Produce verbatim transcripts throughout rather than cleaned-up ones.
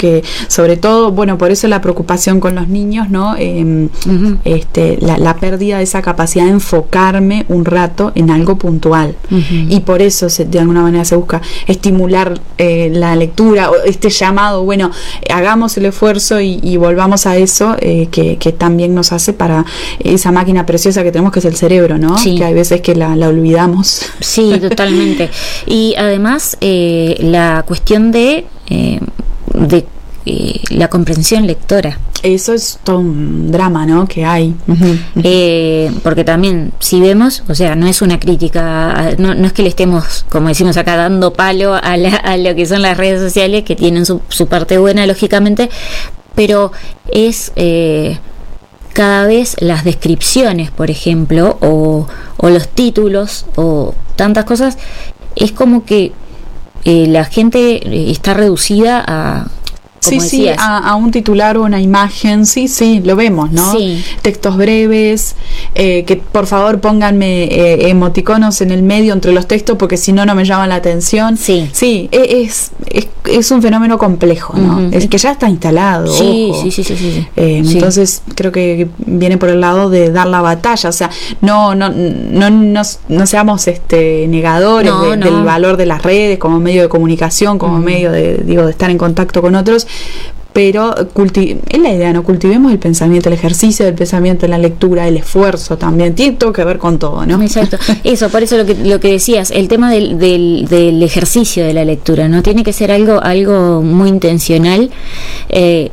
Que sobre todo, bueno, por eso la preocupación con los niños, ¿no? Eh, uh-huh. este, la, la pérdida de esa capacidad de enfocarme un rato en algo puntual. Uh-huh. Y por eso se, de alguna manera se busca estimular eh, la lectura, o este llamado, bueno, hagamos el esfuerzo y, y volvamos a eso, eh, que, que también nos hace para esa máquina preciosa que tenemos, que es el cerebro, ¿no? Sí. Que hay veces que la, la olvidamos. Sí, totalmente. Y además, eh, la cuestión de, eh, de eh, la comprensión lectora. Eso es todo un drama, ¿no? Que hay. Uh-huh. Eh, porque también, si vemos, o sea, no es una crítica, no, no es que le estemos, como decimos acá, dando palo a, la, a lo que son las redes sociales, que tienen su, su parte buena, lógicamente, pero es... Eh, cada vez las descripciones, por ejemplo, o, o los títulos, o tantas cosas, es como que eh, la gente está reducida a... Sí, sí, a, a un titular o una imagen, sí, sí, lo vemos, ¿no? Sí. Textos breves, eh, que por favor pónganme eh, emoticonos en el medio entre los textos porque si no, no me llaman la atención. Sí. Sí, es, es, es un fenómeno complejo, ¿no? Uh-huh. Es que ya está instalado. Sí, ojo. sí, sí, sí, sí. Eh, sí. Entonces creo que viene por el lado de dar la batalla, o sea, no, no, no, no, no seamos este negadores no, de, no. del valor de las redes como medio de comunicación, como uh-huh. medio de, digo, de estar en contacto con otros. Pero culti- es la idea, ¿no? Cultivemos el pensamiento, el ejercicio del pensamiento, la lectura, el esfuerzo también, tiene todo que ver con todo, ¿no? Exacto, eso, por eso lo que lo que decías, el tema del, del, del ejercicio de la lectura, ¿no? Tiene que ser algo, algo muy intencional, eh,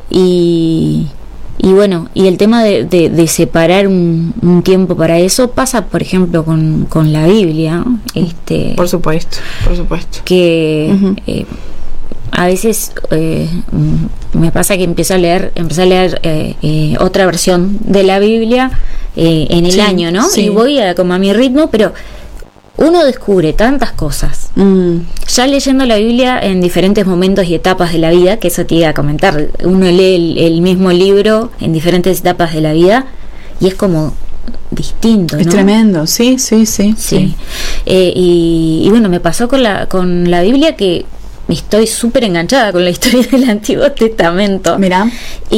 y y bueno, y el tema de, de, de separar un, un tiempo para eso pasa, por ejemplo, con, con la Biblia, ¿no? Este, por supuesto, por supuesto. Que uh-huh. eh, a veces eh, me pasa que empiezo a leer, empecé a leer eh, eh, otra versión de la Biblia eh, en el sí, año, ¿no? Sí. Y voy a, como a mi ritmo, pero uno descubre tantas cosas. Mm. Ya leyendo la Biblia en diferentes momentos y etapas de la vida, que eso te iba a comentar, uno lee el, el mismo libro en diferentes etapas de la vida y es como distinto, ¿no? Es tremendo, sí, sí, sí. Sí. sí. Eh, y, y bueno, me pasó con la, con la Biblia que estoy súper enganchada con la historia del Antiguo Testamento. Mirá.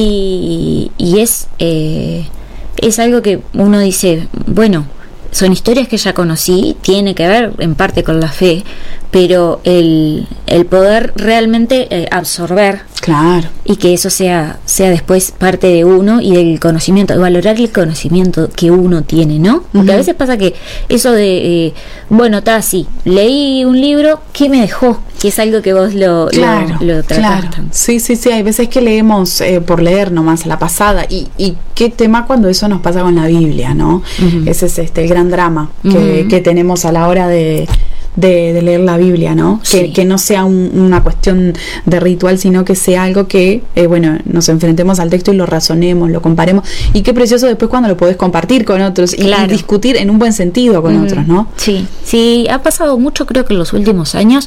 Y, y es, eh, es algo que uno dice, bueno, son historias que ya conocí, tiene que ver en parte con la fe, pero el, el poder realmente eh, absorber, claro, y que eso sea sea después parte de uno y del conocimiento, valorar el conocimiento que uno tiene, ¿no? Porque uh-huh. a veces pasa que eso de, eh, bueno, está así, leí un libro, ¿qué me dejó? Que es algo que vos lo, claro, lo, lo tratás. Claro. Sí, sí, sí, hay veces que leemos eh, por leer nomás a la pasada, y, y qué tema cuando eso nos pasa con la Biblia, ¿no? Uh-huh. Ese es este el gran drama que, uh-huh. que tenemos a la hora de De, de leer la Biblia, ¿no? Sí. Que, que no sea un, una cuestión de ritual, sino que sea algo que, eh, bueno, nos enfrentemos al texto y lo razonemos, lo comparemos, y qué precioso después cuando lo podés compartir con otros y, claro. y discutir en un buen sentido con mm. otros, ¿no? Sí, sí, ha pasado mucho, creo que en los últimos años,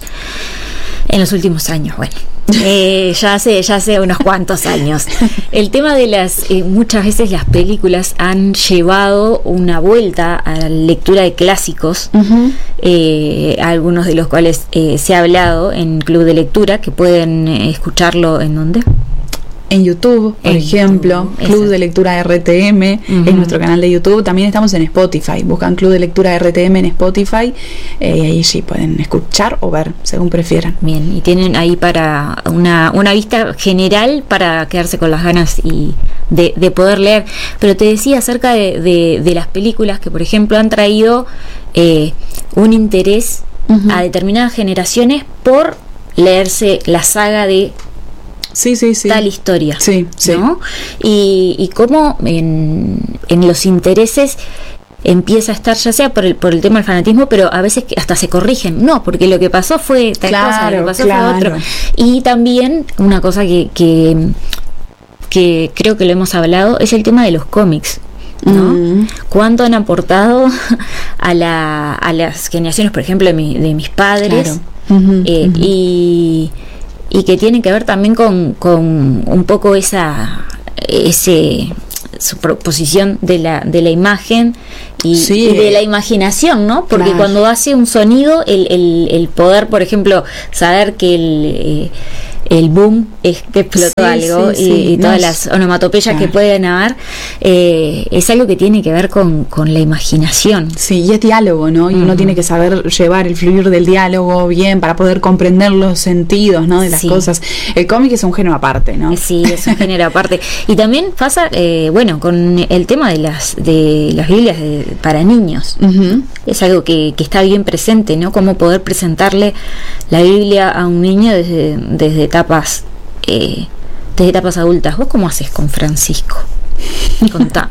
en los últimos años, bueno, eh, ya hace ya hace unos cuantos años. El tema de las, eh, muchas veces las películas han llevado una vuelta a la lectura de clásicos, uh-huh. eh, algunos de los cuales eh, se ha hablado en Club de Lectura, que pueden eh, escucharlo en ¿dónde? En YouTube, por en ejemplo, YouTube, Club exacto. de Lectura R T M, uh-huh. es nuestro canal de YouTube. También estamos en Spotify, buscan Club de Lectura R T M en Spotify, eh, y ahí sí pueden escuchar o ver, según prefieran. Bien, y tienen ahí para una, una vista general para quedarse con las ganas y de, de poder leer. Pero te decía acerca de, de, de las películas que, por ejemplo, han traído eh, un interés uh-huh. a determinadas generaciones por leerse la saga de Sí, sí, sí. tal historia, sí, sí. ¿no? Y, y cómo en, en los intereses empieza a estar, ya sea por el por el tema del fanatismo, pero a veces hasta se corrigen, no, porque lo que pasó fue tal claro, cosa, lo que pasó claro. fue otro. Y también una cosa que, que, que creo que lo hemos hablado, es el tema de los cómics, ¿no? Mm. ¿Cuánto han aportado a la a las generaciones, por ejemplo, de, mi, de mis padres? Claro. Uh-huh, eh, uh-huh. y y que tiene que ver también con, con un poco esa ese su proposición de la de la imagen y, sí. y de la imaginación, ¿no? Porque claro. cuando hace un sonido, el, el, el poder, por ejemplo, saber que el eh, el boom es que explotó sí, algo sí, y, sí. y todas no, las onomatopeyas claro. que pueden haber, eh, es algo que tiene que ver con, con la imaginación. Sí, y es diálogo, ¿no? Y uh-huh. uno tiene que saber llevar el fluir del diálogo bien para poder comprender los sentidos, ¿no? De las sí. cosas. El cómic es un género aparte, ¿no? Sí, es un género aparte. Y también pasa, eh, bueno, con el tema de las de las Biblias de, para niños. Uh-huh. Es algo que, que está bien presente, ¿no? Cómo poder presentarle la Biblia a un niño desde, desde etapas eh, desde etapas adultas. ¿Vos cómo haces con Francisco? Contame.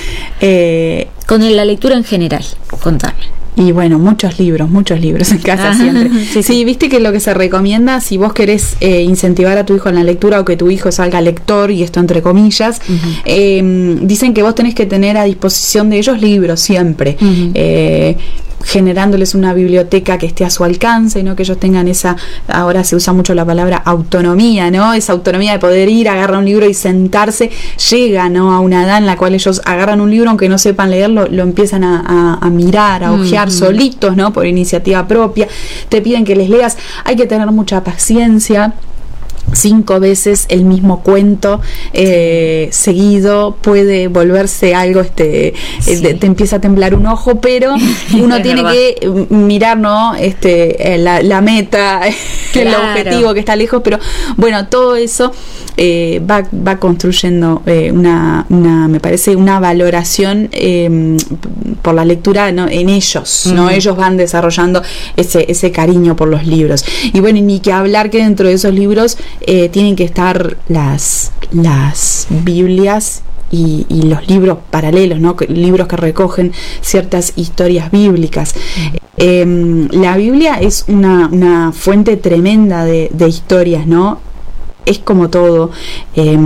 eh, con la lectura en general, contame. Y bueno, muchos libros, muchos libros en casa ah, siempre. Sí, sí. sí, viste que lo que se recomienda, si vos querés eh, incentivar a tu hijo en la lectura o que tu hijo salga lector, y esto entre comillas, uh-huh. eh, dicen que vos tenés que tener a disposición de ellos libros siempre. Uh-huh. Eh, generándoles una biblioteca que esté a su alcance, ¿no? Que ellos tengan esa, ahora se usa mucho la palabra autonomía, ¿no? Esa autonomía de poder ir, agarrar un libro y sentarse, llega, ¿no? A una edad en la cual ellos agarran un libro, aunque no sepan leerlo, lo empiezan a, a, a mirar, a ojear mm. solitos, ¿no? Por iniciativa propia, te piden que les leas, hay que tener mucha paciencia. Cinco veces el mismo cuento eh, seguido puede volverse algo, este sí. eh, te empieza a temblar un ojo, pero uno tiene verdad. que mirar, ¿no? Este, eh, la, la meta, claro. el objetivo que está lejos, pero bueno, todo eso eh, va, va construyendo eh, una, una, me parece, una valoración eh, por la lectura, ¿no? En ellos, ¿no? Uh-huh. Ellos van desarrollando ese, ese cariño por los libros. Y bueno, ni que hablar que dentro de esos libros Eh, tienen que estar las las Biblias y, y los libros paralelos, ¿no? Libros que recogen ciertas historias bíblicas. Mm. Eh, la Biblia es una, una fuente tremenda de, de historias, ¿no? Es como todo. Eh,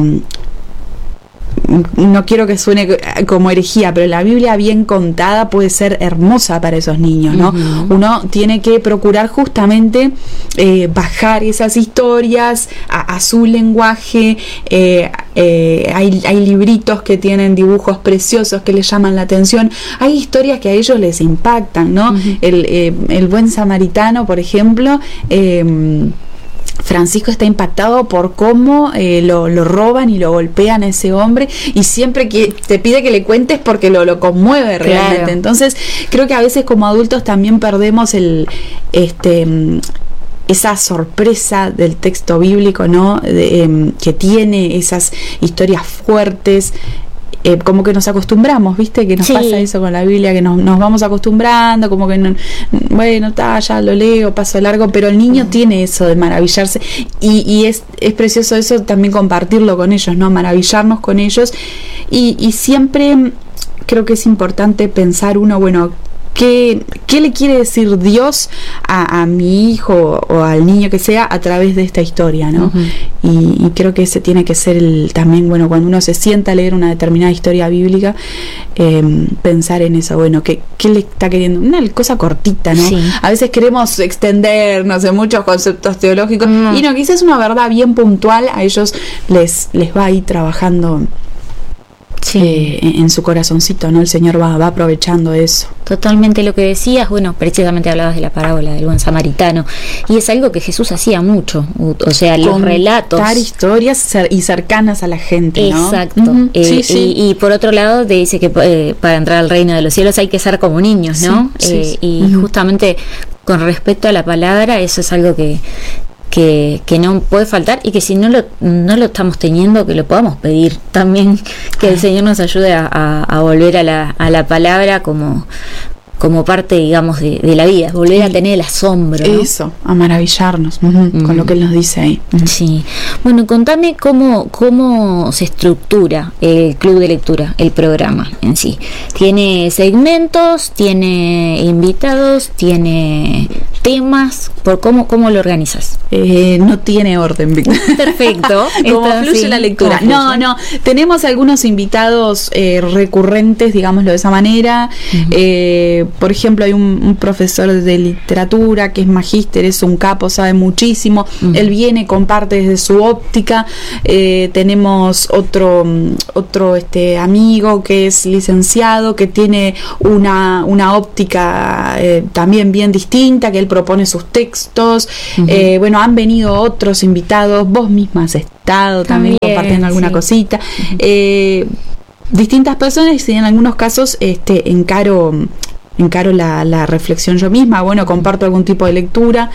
no quiero que suene como herejía, pero la Biblia bien contada puede ser hermosa para esos niños, ¿no? Uh-huh. Uno tiene que procurar justamente eh, bajar esas historias a, a su lenguaje. eh, eh, hay, hay libritos que tienen dibujos preciosos que les llaman la atención, hay historias que a ellos les impactan, ¿no? Uh-huh. el, eh, el buen samaritano, por ejemplo, eh, Francisco está impactado por cómo eh, lo, lo roban y lo golpean a ese hombre, y siempre que te pide que le cuentes porque lo, lo conmueve realmente. Claro. Entonces creo que a veces como adultos también perdemos el este esa sorpresa del texto bíblico, ¿no? De, eh, que tiene esas historias fuertes. Eh, como que nos acostumbramos, ¿viste? Que nos sí. pasa eso con la Biblia, que nos, nos vamos acostumbrando, como que no, bueno, ta, ya lo leo, paso largo, pero el niño uh-huh. tiene eso de maravillarse, y, y es, es precioso eso también, compartirlo con ellos, ¿no? Maravillarnos con ellos, y, y siempre creo que es importante pensar uno, bueno, ¿Qué, ¿Qué le quiere decir Dios a, a mi hijo o al niño que sea a través de esta historia, ¿no? Uh-huh. Y, y creo que ese tiene que ser el, también, bueno, cuando uno se sienta a leer una determinada historia bíblica, eh, pensar en eso, bueno, ¿qué, ¿qué le está queriendo? Una cosa cortita, ¿no? Sí. A veces queremos extendernos en muchos conceptos teológicos, uh-huh. y no, quizás una verdad bien puntual a ellos les, les va a ir trabajando. Sí. Eh, en su corazoncito, ¿no? El Señor va, va aprovechando eso. Totalmente lo que decías, bueno, precisamente hablabas de la parábola del buen samaritano, y es algo que Jesús hacía mucho, o sea, los Contar relatos. Contar historias cer- y cercanas a la gente, ¿no? Exacto. Uh-huh. eh, sí, sí. Y, y por otro lado te dice que eh, para entrar al reino de los cielos hay que ser como niños, ¿no? Sí, eh, sí, sí. Y uh-huh. justamente con respecto a la palabra, eso es algo que Que, que no puede faltar, y que si no lo, no lo estamos teniendo, que lo podamos pedir también, que el Señor nos ayude a, a, a volver a la, a la palabra como, como parte, digamos, de, de la vida, volver sí. a tener el asombro, ¿no? Eso, a maravillarnos uh-huh, uh-huh. con lo que Él nos dice ahí. Uh-huh. Sí. Bueno, contame cómo, cómo se estructura el club de lectura, el programa en sí. ¿Tiene segmentos? ¿Tiene invitados? ¿Tiene temas? ¿Por cómo, cómo lo organizas? Eh, no tiene orden. Perfecto. Como fluye sí, la lectura. No, no. Tenemos algunos invitados eh, recurrentes, digámoslo de esa manera. Uh-huh. Eh, por ejemplo, hay un, un profesor de literatura que es magíster, es un capo, sabe muchísimo, uh-huh. él viene, comparte desde su óptica. Eh, tenemos otro otro este amigo que es licenciado, que tiene una, una óptica eh, también bien distinta, que él propone sus textos. Uh-huh. Eh, bueno, han venido otros invitados, vos misma has estado también, también compartiendo alguna sí. cosita. Uh-huh. Eh, distintas personas, y en algunos casos este encaro encaro la, la reflexión yo misma, bueno, comparto algún tipo de lectura.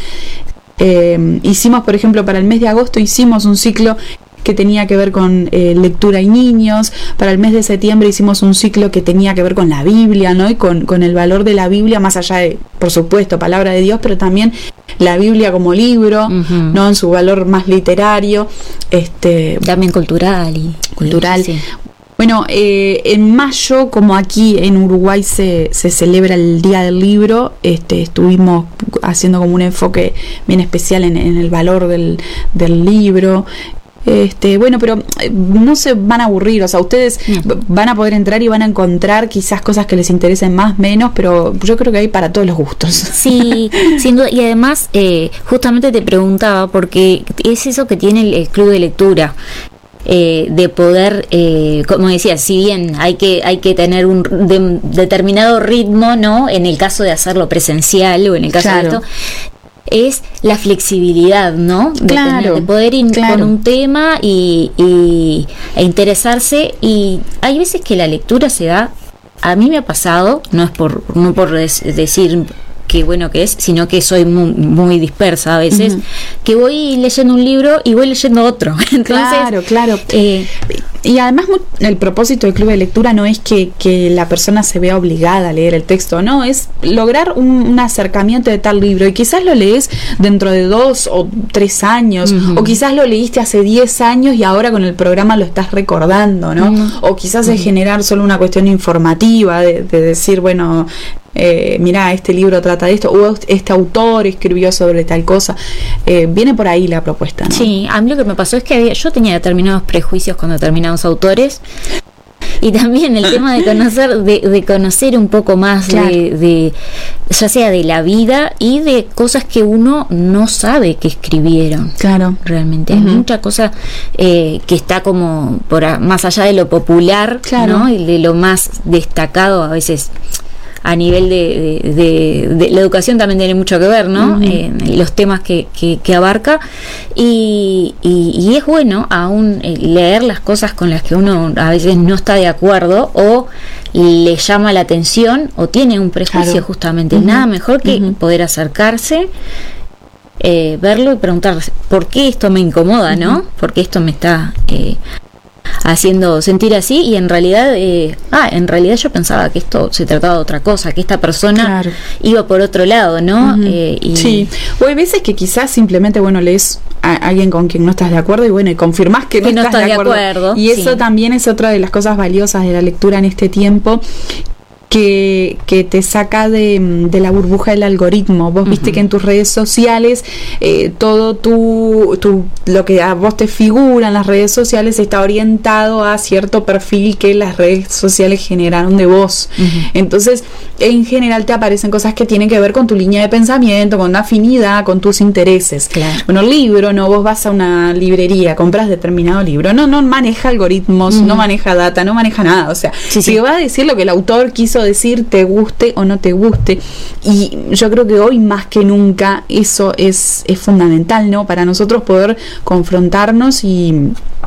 Eh, hicimos, por ejemplo, para el mes de agosto hicimos un ciclo que tenía que ver con eh, lectura y niños. Para el mes de septiembre hicimos un ciclo que tenía que ver con la Biblia, ¿no? Y con, con el valor de la Biblia, más allá de, por supuesto, palabra de Dios, pero también la Biblia como libro, uh-huh. ¿no? En su valor más literario. Este, también cultural. y Cultural. Sí. Bueno, eh, en mayo, como aquí en Uruguay se, se celebra el Día del Libro, este, estuvimos haciendo como un enfoque bien especial en, en el valor del, del libro. Este, bueno, pero no se van a aburrir, o sea, ustedes van a poder entrar y van a encontrar quizás cosas que les interesen más, menos, pero yo creo que hay para todos los gustos. Sí, sin duda, y además eh, justamente te preguntaba, porque es eso que tiene el, el club de lectura. Eh, de poder, eh, como decía, si bien hay que hay que tener un de, determinado ritmo, ¿no? En el caso de hacerlo presencial o en el caso claro. de esto, es la flexibilidad, ¿no? De, claro, tener, de poder ir claro. con un tema y, y e interesarse. Y hay veces que la lectura se da, a mí me ha pasado, no es por no por des, decir qué bueno que es, sino que soy muy, muy dispersa a veces, uh-huh. que voy leyendo un libro y voy leyendo otro. Entonces, claro, claro. Eh, y además el propósito del club de lectura no es que, que la persona se vea obligada a leer el texto, no, es lograr un, un acercamiento de tal libro, y quizás lo lees dentro de dos o tres años, uh-huh. o quizás lo leíste hace diez años y ahora con el programa lo estás recordando, ¿no? Uh-huh. O quizás uh-huh. es generar solo una cuestión informativa de, de decir, bueno, Eh, mirá, este libro trata de esto, o este autor escribió sobre tal cosa. Eh, viene por ahí la propuesta, ¿no? Sí, a mí lo que me pasó es que había, yo tenía determinados prejuicios con determinados autores, y también el tema de conocer de, de conocer un poco más claro. de, de ya sea de la vida y de cosas que uno no sabe que escribieron. Claro, realmente uh-huh. hay mucha cosa eh, que está como por a, más allá de lo popular, claro. ¿no? Y de lo más destacado a veces. A nivel de, de, de, de la educación también tiene mucho que ver, ¿no? Uh-huh. Eh, los temas que, que, que abarca, y, y, y es bueno aún leer las cosas con las que uno a veces no está de acuerdo o le llama la atención o tiene un prejuicio, claro. justamente. Uh-huh. Nada mejor que uh-huh. poder acercarse, eh, verlo y preguntarse ¿por qué esto me incomoda, uh-huh. no? ¿Por qué esto me está eh, haciendo sentir así? Y en realidad eh, ah en realidad yo pensaba que esto se trataba de otra cosa, que esta persona claro. iba por otro lado, ¿no? Uh-huh. eh, y sí, o hay veces que quizás simplemente bueno lees a alguien con quien no estás de acuerdo y bueno y confirmás que no, que no estás, estás de, acuerdo. de acuerdo y eso sí. también es otra de las cosas valiosas de la lectura en este tiempo, que, que te saca de, de la burbuja del algoritmo. Vos uh-huh. viste que en tus redes sociales eh, todo tu, tu lo que a vos te figura en las redes sociales está orientado a cierto perfil que las redes sociales generaron de vos. Uh-huh. Entonces, en general te aparecen cosas que tienen que ver con tu línea de pensamiento, con una afinidad, con tus intereses. Claro. Bueno, el libro, no, vos vas a una librería, compras determinado libro, no, no maneja algoritmos, uh-huh. no maneja data, no maneja nada. O sea, sí, si sí. va a decir lo que el autor quiso decir, te guste o no te guste, y yo creo que hoy más que nunca eso es, es fundamental, ¿no? Para nosotros poder confrontarnos y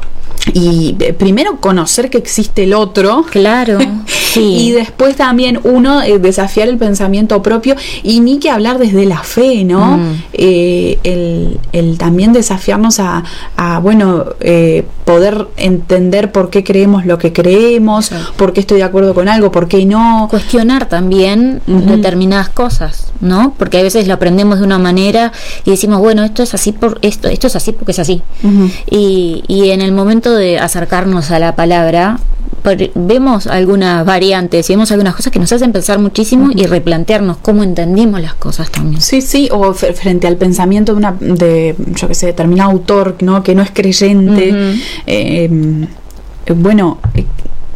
y primero conocer que existe el otro, claro, sí. y después también uno eh, desafiar el pensamiento propio, y ni que hablar desde la fe, ¿no? Mm. Eh, el, el también desafiarnos a, a bueno, eh, poder entender por qué creemos lo que creemos, sí. por qué estoy de acuerdo con algo, por qué no. Cuestionar también uh-huh. determinadas cosas, ¿no? Porque a veces lo aprendemos de una manera y decimos, bueno, esto es así por esto, esto es así porque es así. Uh-huh. Y, y en el momento de acercarnos a la palabra, vemos algunas variantes y vemos algunas cosas que nos hacen pensar muchísimo uh-huh. y replantearnos cómo entendimos las cosas también. Sí, sí, o f- frente al pensamiento de una de yo que sé, determinado autor, ¿no? Que no es creyente. Uh-huh. Eh, eh, bueno, eh,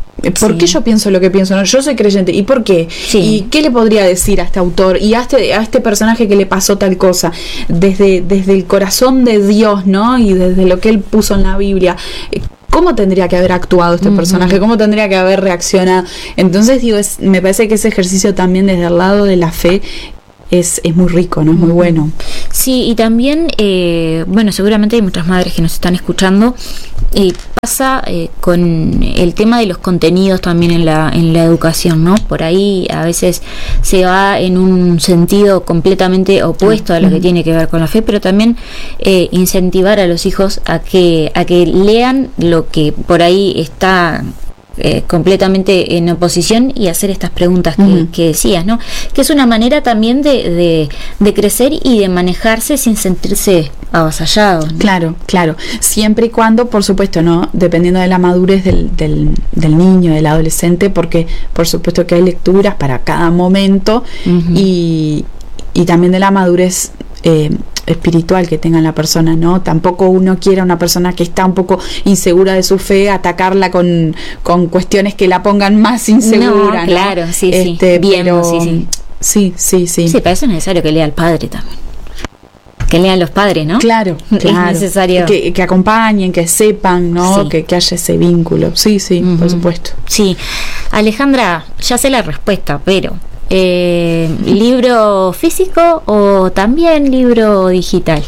¿Por sí. qué yo pienso lo que pienso? No, yo soy creyente. ¿Y por qué? Sí. ¿Y qué le podría decir a este autor? Y a este, a este personaje que le pasó tal cosa. Desde, desde el corazón de Dios, ¿no? Y desde lo que él puso en la Biblia. ¿Cómo tendría que haber actuado este uh-huh. personaje? ¿Cómo tendría que haber reaccionado? Entonces, digo, es, me parece que ese ejercicio también desde el lado de la fe es, es muy rico, ¿no? Es muy bueno. Sí, y también, eh, bueno, seguramente hay muchas madres que nos están escuchando. Y pasa eh, con el tema de los contenidos también en la en la educación, ¿no? Por ahí a veces se va en un sentido completamente opuesto a lo que tiene que ver con la fe, pero también eh, incentivar a los hijos a que a que lean lo que por ahí está Eh, completamente en oposición y hacer estas preguntas que, uh-huh. que decías, ¿no? Que es una manera también de, de, de crecer y de manejarse sin sentirse avasallado, ¿no? Claro, claro. Siempre y cuando, por supuesto, ¿no? Dependiendo de la madurez del, del, del niño, del adolescente, porque por supuesto que hay lecturas para cada momento uh-huh. y, y también de la madurez eh, espiritual que tenga la persona, ¿no? Tampoco uno quiere a una persona que está un poco insegura de su fe atacarla con, con cuestiones que la pongan más insegura, no, claro, ¿no? sí, este, sí, bien, pero, sí, sí. Sí, sí, sí. Sí, para eso es necesario que lea al padre también. Que lean los padres, ¿no? Claro, claro. Es necesario. Que, que acompañen, que sepan, ¿no? Sí. Que, que haya ese vínculo. Sí, sí, uh-huh. por supuesto. Sí. Alejandra, ya sé la respuesta, pero eh, ¿libro físico o también libro digital?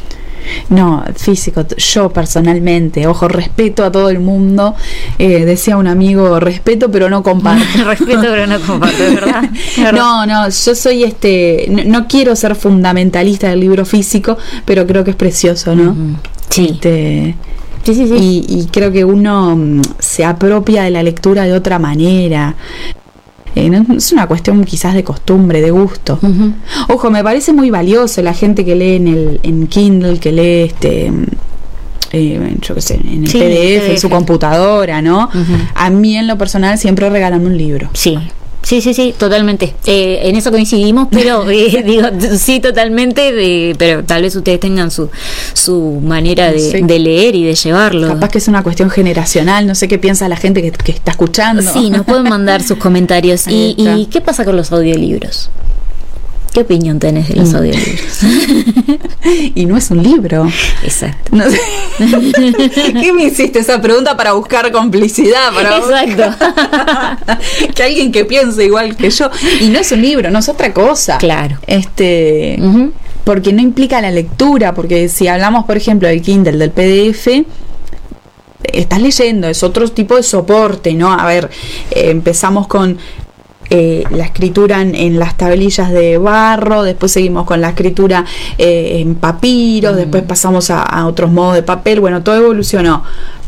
No, físico. Yo personalmente, ojo, respeto a todo el mundo. Eh, decía un amigo, respeto pero no comparto. Respeto pero no comparto, ¿verdad? ¿verdad? No, no, yo soy este, no, no quiero ser fundamentalista del libro físico, pero creo que es precioso, ¿no? Uh-huh. Sí. Este, sí, sí, sí. Y, y creo que uno um, se apropia de la lectura de otra manera. Eh, no, es una cuestión quizás de costumbre, de gusto. Uh-huh. Ojo, me parece muy valioso la gente que lee en el en Kindle, que lee este eh, yo qué sé, en el sí, P D F, P D F en su computadora, ¿no? Uh-huh. A mí en lo personal siempre regalan un libro. Sí. Sí, sí, sí, totalmente. Eh, en eso coincidimos, pero eh, digo, sí, totalmente, de, pero tal vez ustedes tengan su su manera de, sí. de leer y de llevarlo. Capaz que es una cuestión generacional, no sé qué piensa la gente que, que está escuchando. Sí, nos pueden mandar sus comentarios. ¿Y, ¿Y qué pasa con los audiolibros? ¿Qué opinión tenés de los mm. audiolibros? Y no es un libro. Exacto. No sé. ¿Qué me hiciste esa pregunta para buscar complicidad? Para Exacto. Buscar... que alguien que piense igual que yo. Y no es un libro, no es otra cosa. Claro. Este, uh-huh. Porque no implica la lectura, porque si hablamos, por ejemplo, del Kindle, del P D F, estás leyendo, es otro tipo de soporte, ¿no? A ver, eh, empezamos con Eh, la escritura en, en las tablillas de barro, después seguimos con la escritura eh, en papiro, mm. después pasamos a, a otros modos de papel, bueno, todo evolucionó.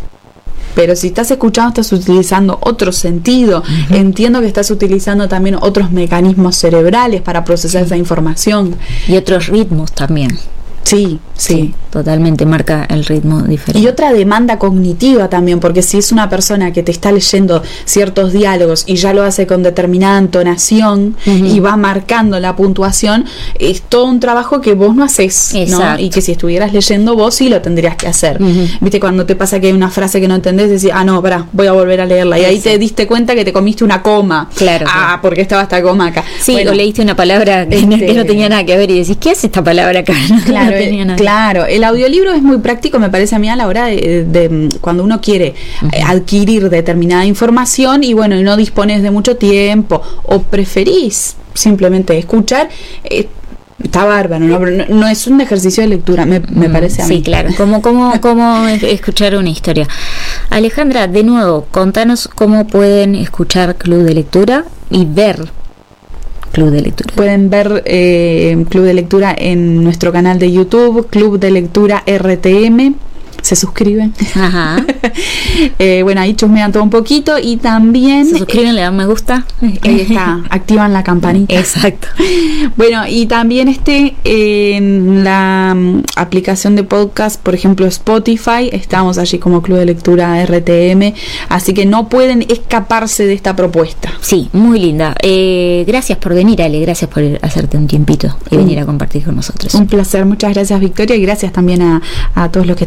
Pero si estás escuchando, estás utilizando otro sentido. Uh-huh. Entiendo que estás utilizando también otros mecanismos cerebrales para procesar sí. esa información. Y otros ritmos también. Sí, sí, sí, totalmente marca el ritmo diferente. Y otra demanda cognitiva también, porque si es una persona que te está leyendo ciertos diálogos y ya lo hace con determinada entonación uh-huh. y va marcando la puntuación, es todo un trabajo que vos no haces, ¿no? Y que si estuvieras leyendo vos sí lo tendrías que hacer. Uh-huh. Viste, cuando te pasa que hay una frase que no entendés, decís, ah, no, pará, voy a volver a leerla. Y Exacto. ahí te diste cuenta que te comiste una coma. Claro. Ah, claro. porque estaba esta coma acá. Sí, bueno, o leíste una palabra que, este... que no tenía nada que ver y decís, ¿qué hace esta palabra acá? Claro. No tenía nada. Claro, el audiolibro es muy práctico, me parece a mí, a la hora de, de, de cuando uno quiere uh-huh. adquirir determinada información y bueno, y no dispones de mucho tiempo o preferís simplemente escuchar, eh, está bárbaro, ¿no? Pero no, no es un ejercicio de lectura, me, me parece a mí. Sí, claro, como, como, como escuchar una historia. Alejandra, de nuevo, contanos cómo pueden escuchar Club de Lectura y ver Club de Lectura. Pueden ver eh, Club de Lectura en nuestro canal de YouTube, Club de Lectura R T M. Se suscriben. Ajá. eh, bueno, ahí chusmean todo un poquito y también se suscriben, eh, le dan me gusta. Ahí está, activan la campanita. Exacto. Bueno, y también este en eh, la um, aplicación de podcast, por ejemplo Spotify, estamos allí como Club de Lectura R T M, así que no pueden escaparse de esta propuesta. Sí, muy linda. Eh, gracias por venir, Ale, gracias por hacerte un tiempito y venir a compartir con nosotros. Un placer, muchas gracias, Victoria, y gracias también a, a todos los que están del otro lado.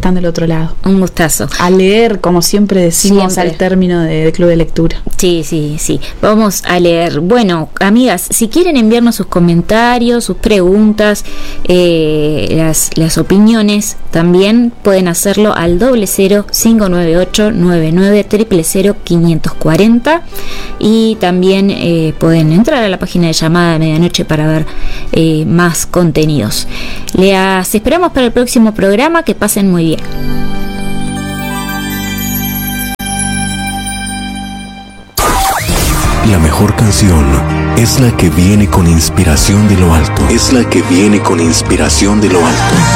lado. Un gustazo. A leer, como siempre decimos Siempre. al término de, de Club de Lectura. Sí, sí, sí. Vamos a leer. Bueno, amigas, si quieren enviarnos sus comentarios, sus preguntas, eh, las, las opiniones, también pueden hacerlo al doble cero cinco nueve ocho nueve nueve triple cero quinientos cuarenta, y también eh, pueden entrar a la página de Llamada de Medianoche para ver eh, más contenidos. Les esperamos para el próximo programa. Que pasen muy bien. La mejor canción es la que viene con inspiración de lo alto. Es la que viene con inspiración de lo alto.